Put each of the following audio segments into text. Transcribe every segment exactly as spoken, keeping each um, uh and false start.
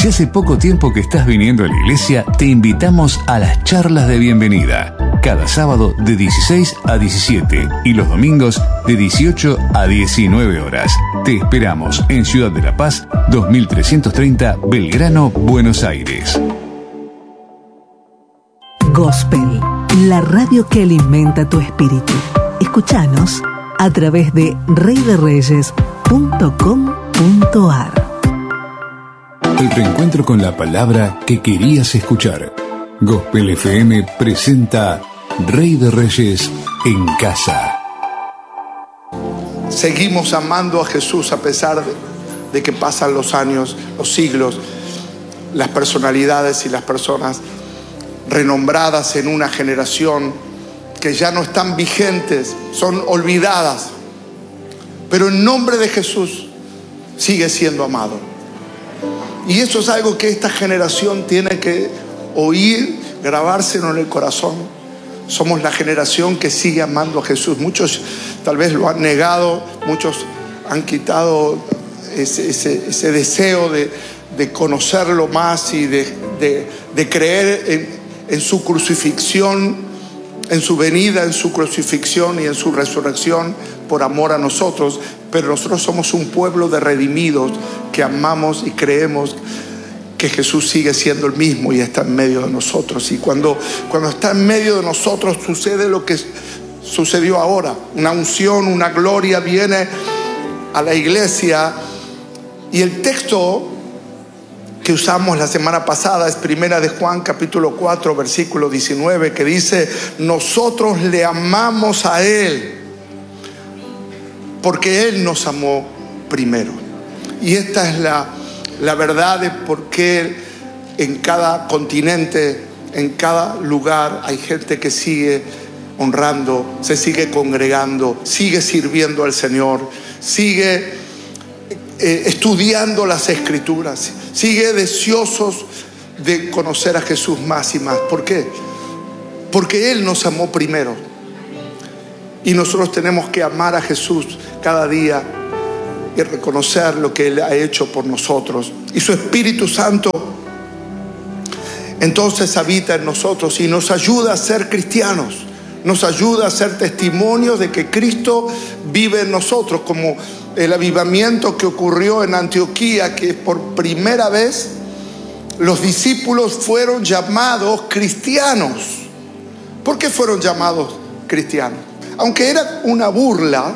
Si hace poco tiempo que estás viniendo a la iglesia, te invitamos a las charlas de bienvenida. Cada sábado de dieciséis a diecisiete y los domingos de dieciocho a diecinueve horas. Te esperamos en Ciudad de la Paz, dos mil trescientos treinta, Belgrano, Buenos Aires. Gospel, la radio que alimenta tu espíritu. Escuchanos a través de rey de reyes punto com punto a r. El reencuentro con la palabra que querías escuchar. Gospel F M presenta Rey de Reyes en Casa. Seguimos amando a Jesús a pesar de, de que pasan los años, los siglos, las personalidades y las personas renombradas en una generación que ya no están vigentes, son olvidadas. Pero en nombre de Jesús sigue siendo amado. Y eso es algo que esta generación tiene que oír, grabárselo en el corazón. Somos la generación que sigue amando a Jesús. Muchos tal vez lo han negado, muchos han quitado ese, ese, ese deseo de, de conocerlo más y de, de, de creer en, en su crucifixión, en su venida, en su crucifixión y en su resurrección por amor a nosotros. Pero nosotros somos un pueblo de redimidos que amamos y creemos que Jesús sigue siendo el mismo y está en medio de nosotros. Y cuando, cuando está en medio de nosotros sucede lo que sucedió ahora. Una unción, una gloria viene a la iglesia. Y el texto que usamos la semana pasada es Primera de Juan capítulo cuatro versículo diecinueve, que dice: nosotros le amamos a Él porque Él nos amó primero. Y esta es la, la verdad de por qué en cada continente, en cada lugar hay gente que sigue honrando, se sigue congregando, sigue sirviendo al Señor, sigue eh, estudiando las Escrituras, sigue deseosos de conocer a Jesús más y más. ¿Por qué? Porque Él nos amó primero. Y nosotros tenemos que amar a Jesús cada día y reconocer lo que Él ha hecho por nosotros. Y su Espíritu Santo entonces habita en nosotros y nos ayuda a ser cristianos. Nos ayuda a ser testimonios de que Cristo vive en nosotros, como el avivamiento que ocurrió en Antioquía, que por primera vez los discípulos fueron llamados cristianos. ¿Por qué fueron llamados cristianos? Aunque era una burla,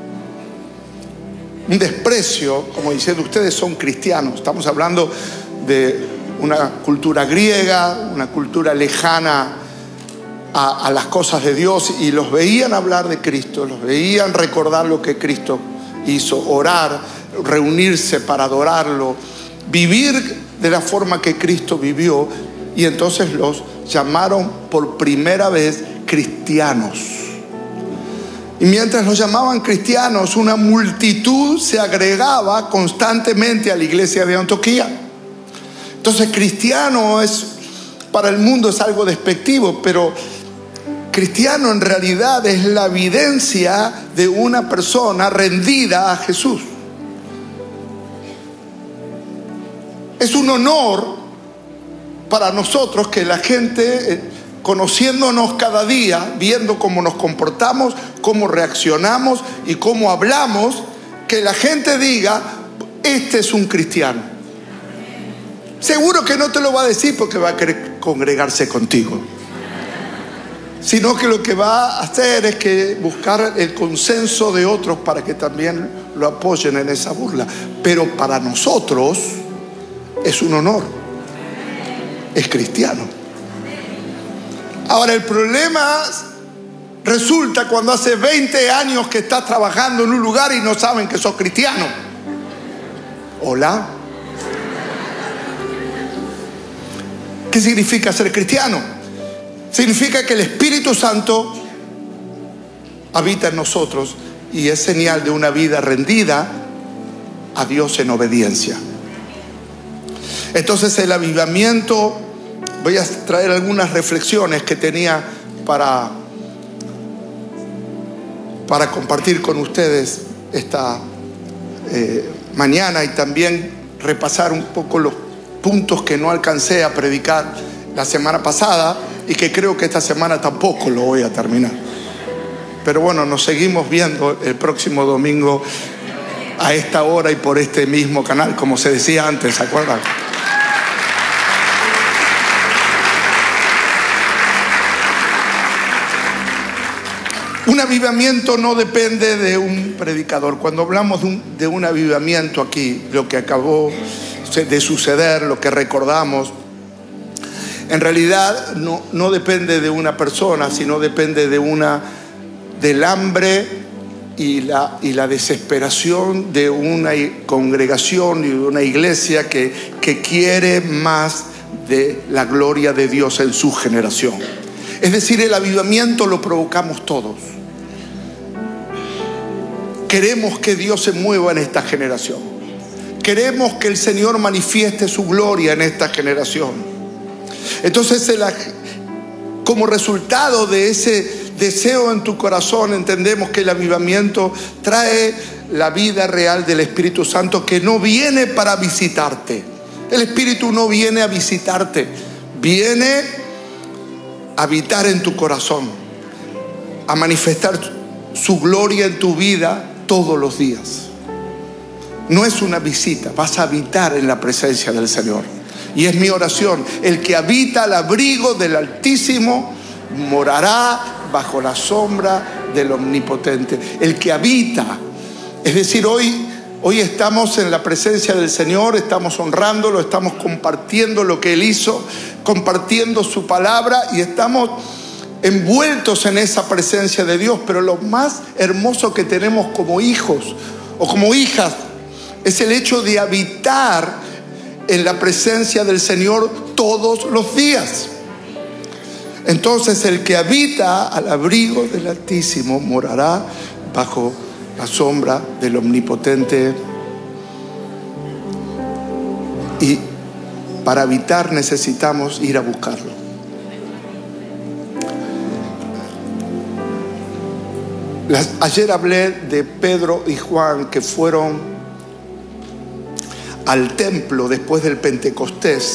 un desprecio, como diciendo ustedes son cristianos. Estamos hablando de una cultura griega, una cultura lejana a, a las cosas de Dios, y los veían hablar de Cristo, los veían recordar lo que Cristo hizo, orar, reunirse para adorarlo, vivir de la forma que Cristo vivió, y entonces los llamaron por primera vez cristianos. Y mientras los llamaban cristianos, una multitud se agregaba constantemente a la iglesia de Antioquía. Entonces, cristiano es, para el mundo es algo despectivo, pero cristiano en realidad es la evidencia de una persona rendida a Jesús. Es un honor para nosotros que la gente, conociéndonos cada día, viendo cómo nos comportamos, cómo reaccionamos y cómo hablamos, que la gente diga: este es un cristiano. Seguro que no te lo va a decir porque va a querer congregarse contigo, sino que lo que va a hacer es que buscar el consenso de otros para que también lo apoyen en esa burla. Pero para nosotros es un honor, es cristiano. Ahora, el problema resulta cuando hace veinte años que estás trabajando en un lugar y no saben que sos cristiano. Hola. ¿Qué significa ser cristiano? Significa que el Espíritu Santo habita en nosotros y es señal de una vida rendida a Dios en obediencia. Entonces, el avivamiento, voy a traer algunas reflexiones que tenía para, para compartir con ustedes esta eh, mañana, y también repasar un poco los puntos que no alcancé a predicar la semana pasada y que creo que esta semana tampoco lo voy a terminar. Pero bueno, nos seguimos viendo el próximo domingo a esta hora y por este mismo canal, como se decía antes, ¿se acuerdan? Un avivamiento no depende de un predicador. Cuando hablamos de un, de un avivamiento aquí, lo que acabó de suceder, lo que recordamos, en realidad no, no depende de una persona, sino depende de una, del hambre y la, y la desesperación de una congregación y de una iglesia que, que quiere más de la gloria de Dios en su generación. Es decir, el avivamiento lo provocamos todos. Queremos que Dios se mueva en esta generación. Queremos que el Señor manifieste su gloria en esta generación. Entonces, el, como resultado de ese deseo en tu corazón, entendemos que el avivamiento trae la vida real del Espíritu Santo, que no viene para visitarte. El Espíritu no viene a visitarte, viene a habitar en tu corazón, a manifestar su gloria en tu vida todos los días. No es una visita, vas a habitar en la presencia del Señor. Y es mi oración: el que habita al abrigo del Altísimo morará bajo la sombra del Omnipotente. El que habita, es decir, hoy, hoy estamos en la presencia del Señor, estamos honrándolo, estamos compartiendo lo que Él hizo, compartiendo su palabra y estamos envueltos en esa presencia de Dios. Pero lo más hermoso que tenemos como hijos o como hijas es el hecho de habitar en la presencia del Señor todos los días. Entonces, el que habita al abrigo del Altísimo morará bajo la sombra del Omnipotente. Y para habitar necesitamos ir a buscarlo. Las, ayer hablé de Pedro y Juan, que fueron al templo después del Pentecostés